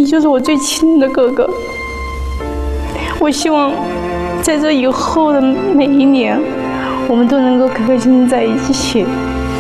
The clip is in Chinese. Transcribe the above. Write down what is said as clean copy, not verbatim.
你就是我最亲的哥哥。我希望在这以后的每一年，我们都能够开开心心在一起。